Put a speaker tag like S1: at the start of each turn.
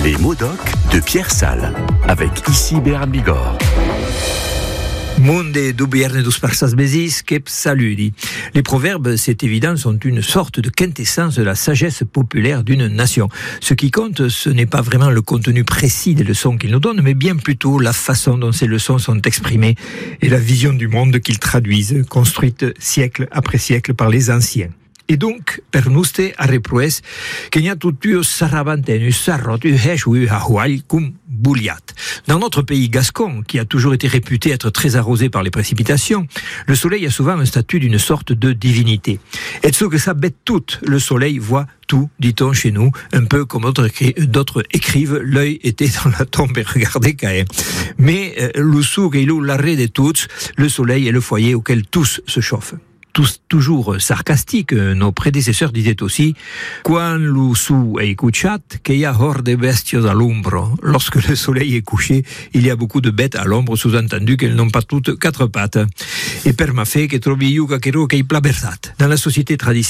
S1: Les mots doc de Pierre Salles, avec ici Béat Bigorre.
S2: Monde du bierne dus persas besis que saludi. Les proverbes, c'est évident, sont une sorte de quintessence de la sagesse populaire d'une nation. Ce qui compte, ce n'est pas vraiment le contenu précis des leçons qu'ils nous donnent, mais bien plutôt la façon dont ces leçons sont exprimées et la vision du monde qu'ils traduisent, construite siècle après siècle par les anciens. Et donc, per nuste a reprues, que n'y a tout eu sarabantenus sarrotu heshui hahual cum bouliat. Dans notre pays gascon, qui a toujours été réputé être très arrosé par les précipitations, le soleil a souvent un statut d'une sorte de divinité. Et ce que ça bête tout, le soleil voit tout, dit-on chez nous, un peu comme d'autres écrivent, l'œil était dans la tombe et regardait Caïn. Mais l'ussur et l'arrêt de tous, le soleil est le foyer auquel tous se chauffent. Toujours sarcastique, nos prédécesseurs disaient aussi « Quand l'usu est couchat, qu'il y a hors de bestios à l'ombre ». Lorsque le soleil est couché, il y a beaucoup de bêtes à l'ombre, sous-entendu qu'elles n'ont pas toutes quatre pattes. Et per ma fe que trovi yuca che roca i plabersat. Dans la société traditionnelle,